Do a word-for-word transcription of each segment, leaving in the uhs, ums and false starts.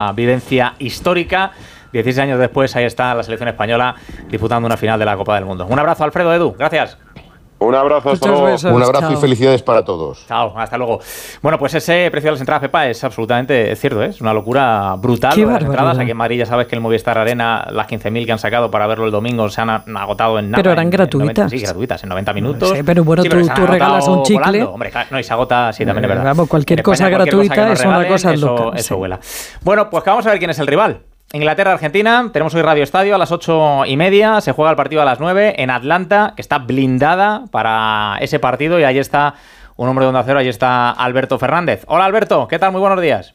vivencia histórica. dieciséis años después, ahí está la selección española disputando una final de la Copa del Mundo. Un abrazo, Alfredo, Edu, gracias. Un abrazo, hasta luego. Besos, un abrazo chao. Y felicidades para todos. Chao, hasta luego. Bueno, pues ese precio de las entradas, Pepa, es absolutamente cierto, ¿eh? Es una locura brutal. Qué las entradas. Aquí en Madrid ya sabes que el Movistar Arena, las quince mil que han sacado para verlo el domingo se han agotado en nada. Pero eran en, gratuitas. En noventa, sí, gratuitas, en noventa minutos. No sé, pero bueno, sí, pero tú, tú regalas un chicle. Volando. Hombre, no, y se agota, sí, también es verdad. Vamos, cualquier cosa gratuita cosa es una cosa eso, loca. Eso sí. Vuela. Bueno, pues que vamos a ver quién es el rival. Inglaterra-Argentina, tenemos hoy Radio Estadio a las ocho y media, se juega el partido a las nueve en Atlanta, que está blindada para ese partido, y ahí está un hombre de Onda Cero, ahí está Alberto Fernández. Hola Alberto, ¿qué tal? Muy buenos días.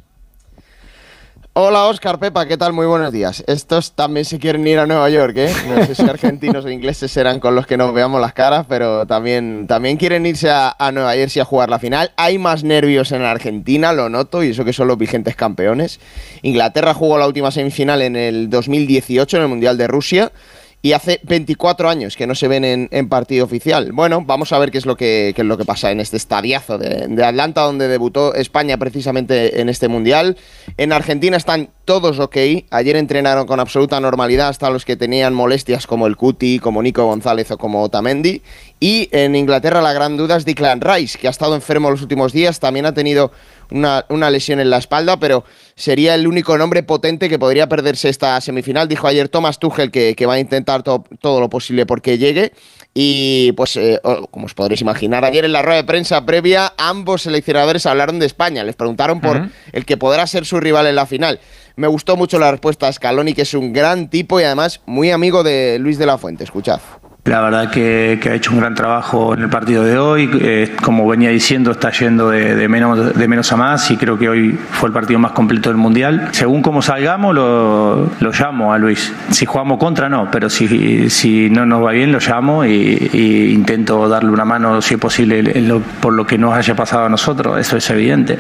Hola Óscar, Pepa, ¿qué tal? Muy buenos días. Estos también se quieren ir a Nueva York, ¿eh? No sé si argentinos o ingleses serán con los que nos veamos las caras, pero también, también quieren irse a, a Nueva Jersey a jugar la final. Hay más nervios en Argentina, lo noto, y eso que son los vigentes campeones. Inglaterra jugó la última semifinal en el dos mil dieciocho en el Mundial de Rusia, y hace veinticuatro años que no se ven en, en partido oficial. Bueno, vamos a ver qué es lo que, qué es lo que pasa en este estadiazo de, de Atlanta, donde debutó España precisamente en este Mundial. En Argentina están todos ok. Ayer entrenaron con absoluta normalidad hasta los que tenían molestias como el Cuti, como Nico González o como Otamendi. Y en Inglaterra la gran duda es Declan Rice, que ha estado enfermo los últimos días, también ha tenido una, una lesión en la espalda, pero sería el único nombre potente que podría perderse esta semifinal. Dijo ayer Thomas Tuchel que, que va a intentar to, todo lo posible porque llegue. Y pues, eh, como os podréis imaginar, ayer en la rueda de prensa previa, ambos seleccionadores hablaron de España. Les preguntaron por uh-huh. el que podrá ser su rival en la final. Me gustó mucho la respuesta a Scaloni, que es un gran tipo y además muy amigo de Luis de la Fuente. Escuchad. La verdad que, que ha hecho un gran trabajo en el partido de hoy. Eh, como venía diciendo, está yendo de, de, menos, de menos a más, y creo que hoy fue el partido más completo del Mundial. Según cómo salgamos, lo, lo llamo a Luis. Si jugamos contra, no, pero si, si no nos va bien, lo llamo y, y intento darle una mano, si es posible, en lo, por lo que nos haya pasado a nosotros. Eso es evidente.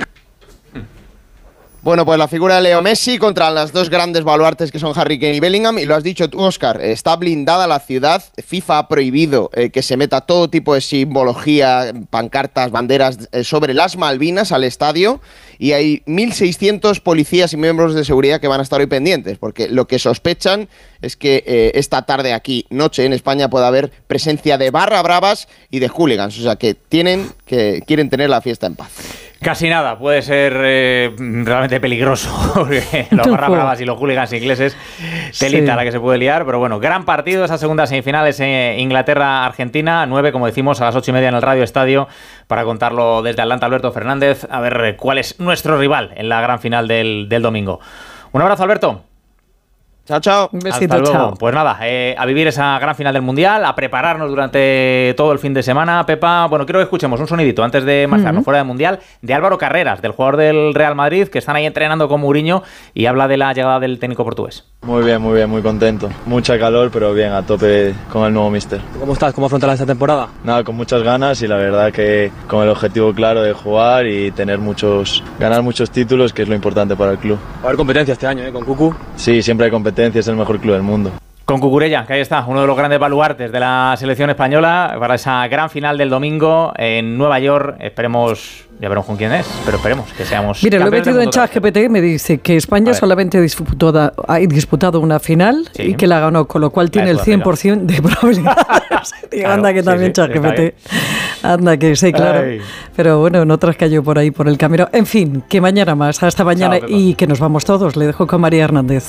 Bueno, pues la figura de Leo Messi contra las dos grandes baluartes que son Harry Kane y Bellingham, y lo has dicho tú, Óscar, está blindada la ciudad. FIFA ha prohibido eh, que se meta todo tipo de simbología, pancartas, banderas eh, sobre las Malvinas al estadio, y hay mil seiscientos policías y miembros de seguridad que van a estar hoy pendientes, porque lo que sospechan es que eh, esta tarde aquí, noche en España, puede haber presencia de barra bravas y de hooligans, o sea que tienen que quieren tener la fiesta en paz. Casi nada, puede ser eh, realmente peligroso, porque los barra bravas y los hooligans ingleses, telita sí. la que se puede liar, pero bueno, gran partido, esa segunda semifinal es eh, Inglaterra-Argentina, nueve, como decimos, a las ocho y media en el Radio Estadio, para contarlo desde Atlanta, Alberto Fernández, a ver eh, cuál es nuestro rival en la gran final del, del domingo. Un abrazo, Alberto. Chao, chao. Un besito, chao. Pues nada, eh, a vivir esa gran final del Mundial, a prepararnos durante todo el fin de semana. Pepa, bueno, quiero que escuchemos un sonidito antes de marcharnos uh-huh. fuera del Mundial, de Álvaro Carreras, del jugador del Real Madrid, que están ahí entrenando con Mourinho, y habla de la llegada del técnico portugués. Muy bien, muy bien, muy contento. Mucha calor, pero bien, a tope con el nuevo míster. ¿Cómo estás? ¿Cómo afrontas esta temporada? Nada, con muchas ganas, y la verdad que con el objetivo claro de jugar y tener muchos, ganar muchos títulos, que es lo importante para el club. Va a haber competencia este año, ¿eh? Con Cucu. Sí, siempre hay competencia, es el mejor club del mundo. Con Cucurella, que ahí está, uno de los grandes baluartes de la selección española para esa gran final del domingo en Nueva York. Esperemos, ya veremos con quién es, pero esperemos que seamos. Mira, lo he metido en ChatGPT, me dice que España solamente disputó, ha disputado una final sí. y que la ganó, con lo cual tiene el cien por ciento de probabilidades. Claro, anda que sí, también sí, ChatGPT. Anda que sí, claro. Ay. Pero bueno, en otras cayó por ahí por el camino. En fin, que mañana más, hasta mañana. Chao, y que nos vamos todos. Le dejo con María Hernández.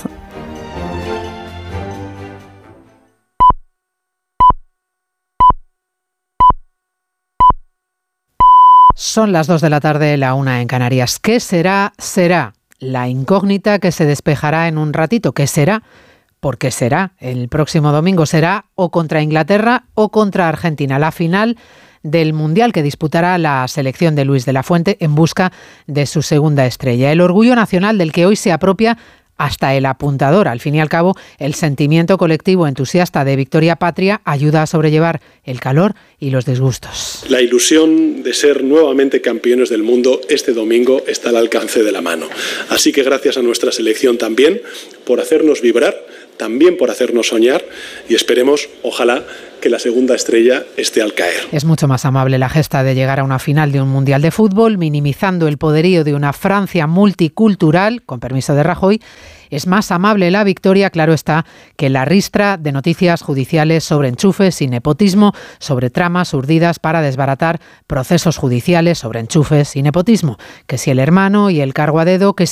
Son las dos de la tarde, la una en Canarias. ¿Qué será? Será la incógnita que se despejará en un ratito. ¿Qué será? ¿Por qué será? El próximo domingo será o contra Inglaterra o contra Argentina. La final del Mundial que disputará la selección de Luis de la Fuente en busca de su segunda estrella. El orgullo nacional del que hoy se apropia hasta el apuntador. Al fin y al cabo, el sentimiento colectivo entusiasta de victoria patria ayuda a sobrellevar el calor y los disgustos. La ilusión de ser nuevamente campeones del mundo este domingo está al alcance de la mano. Así que gracias a nuestra selección también por hacernos vibrar también por hacernos soñar y esperemos, ojalá, que la segunda estrella esté al caer. Es mucho más amable la gesta de llegar a una final de un Mundial de Fútbol, minimizando el poderío de una Francia multicultural, con permiso de Rajoy. Es más amable la victoria, claro está, que la ristra de noticias judiciales sobre enchufes y nepotismo, sobre tramas urdidas para desbaratar procesos judiciales sobre enchufes y nepotismo. Que si el hermano y el cargo a dedo, que